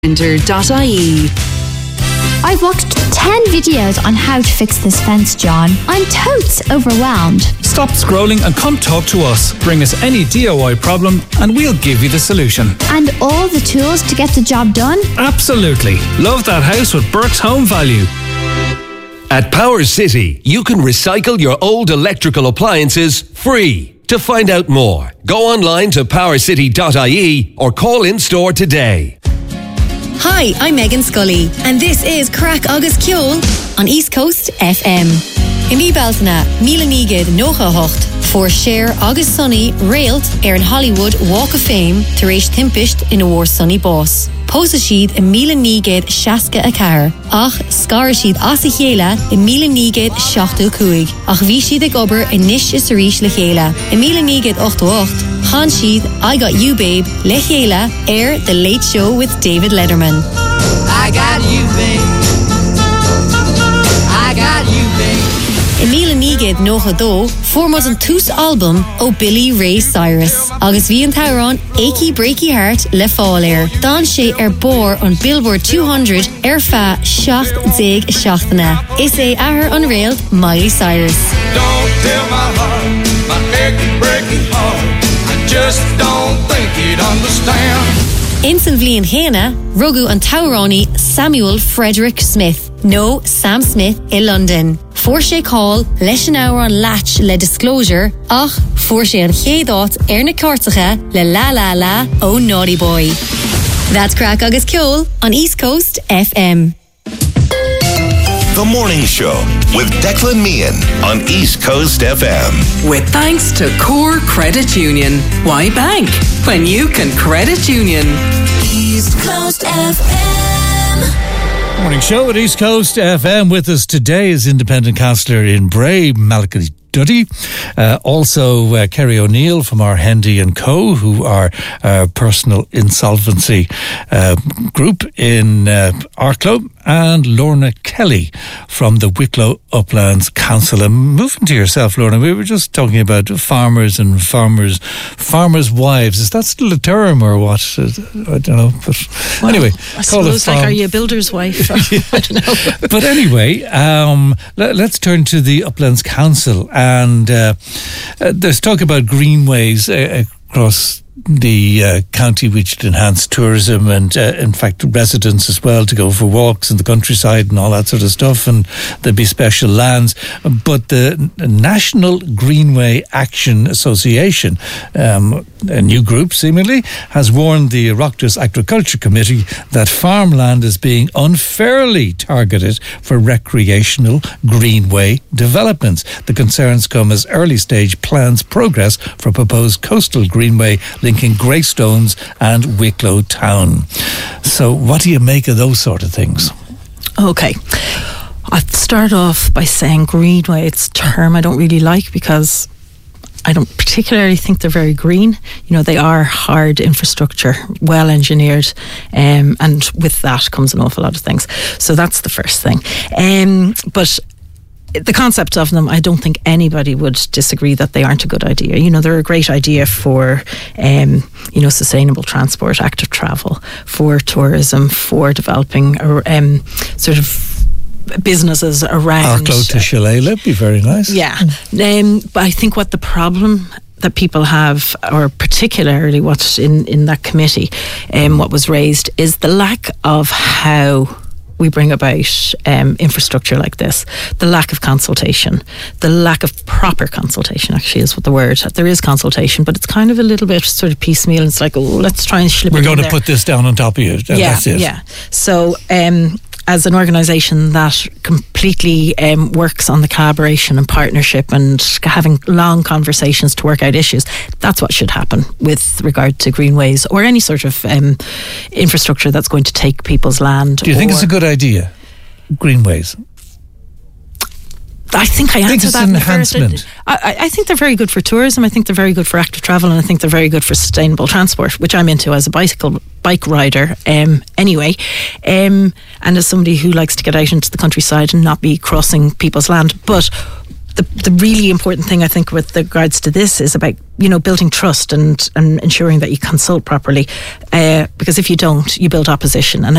Centre.ie. I've watched 10 videos on how to fix this fence, John. I'm totes overwhelmed. Stop scrolling and come talk to us. Bring us any DIY problem and we'll give you the solution. And all the tools to get the job done? Absolutely. Love that house with Burke's Home Value. At Power City, you can recycle your old electrical appliances free. To find out more, go online to powercity.ie or call in store today. Hi, I'm Megan Scully, and this is Crack Agus Ceol on East Coast FM. In mi beltana, Míle Nígad Nócha Hocht, for share August Sunny Railt in Hollywood Walk of Fame to reach Timpisht in a war Sunny Boss. Posa sheed in Míle Nígad Shaska a Car. Ach, scar sheed Asa Chéla in Míle Nígad Shachtu Cuig. Ach, vi sheed ag ober in Nish is Rish Le Chéla. In Míle Nígad 8-8. Han sheed I Got You Babe Le Chéla air The Late Show with David Letterman. I got you, babe. I got you, babe. In Míle Nígad Nócha Dó, formos an tús album o Billy Ray Cyrus. Agus bhí an tauran Achy Breaky Heart le fáil air. Dan sé bor on Billboard 200 fa Shacht Dig Shachtana. Is ahar an rail Miley Cyrus. Don't tell my heart, my achy breaky heart. I just don't think you'd understand. In St. Bhliain Héna, rugu an tauráni Samuel Frederick Smith. No, Sam Smith in London. For sé call, leis an hour an latch le disclosure, ach, for sé an chédát na cártacha le la la la oh Naughty Boy. That's Crack Agus Ceol on East Coast FM. The Morning Show with Declan Meehan on East Coast FM. With thanks to Core Credit Union. Why bank when you can credit union? East Coast FM. Morning Show at East Coast FM. With us today is Independent Councillor in Bray, Malachy Duddy. Also Kerry O'Neill from our Hendy & Co, who are our personal insolvency group in Arklow, and Lorna Kelly from the Wicklow Uplands Council. And moving to yourself, Lorna, we were just talking about farmers and farmers' wives. Is that still a term or what? I don't know. But well, anyway, I suppose like, are you a builder's wife? I don't know. But anyway, let's turn to the Uplands Council. And there's talk about greenways across the county which would enhance tourism and in fact residents as well to go for walks in the countryside and all that sort of stuff, and there'd be special lands. But the National Greenway Action Association, a new group seemingly, has warned the Oireachtas Agriculture Committee that farmland is being unfairly targeted for recreational greenway developments. The concerns come as early stage plans progress for proposed coastal greenway linking Greystones and Wicklow town. So what do you make of those sort of things? Okay, I'd start off by saying greenway, it's a term I don't really like because I don't particularly think they're very green. You know, they are hard infrastructure, well engineered, and with that comes an awful lot of things. So that's the first thing. But the concept of them, I don't think anybody would disagree that they aren't a good idea. You know, they're a great idea for, sustainable transport, active travel, for tourism, for developing sort of businesses around. Arklow to Shillelagh would be very nice. Yeah. But I think what the problem that people have, or particularly what's in that committee, what was raised, is the lack of how we bring about infrastructure like this. The lack of consultation, the lack of proper consultation actually is what the word. There is consultation, but it's kind of a little bit sort of piecemeal. It's like, let's try and slip it in there. We're going to put this down on top of you. That's it. Yeah. So as an organisation that completely works on the collaboration and partnership and having long conversations to work out issues, that's what should happen with regard to greenways or any sort of infrastructure that's going to take people's land. Do you think it's a good idea, greenways? I think I answered that in the first. Enhancement. I think they're very good for tourism. I think they're very good for active travel, and I think they're very good for sustainable transport, which I'm into as a bike rider anyway, and as somebody who likes to get out into the countryside and not be crossing people's land. But the really important thing I think with regards to this is about building trust and ensuring that you consult properly, because if you don't, you build opposition. And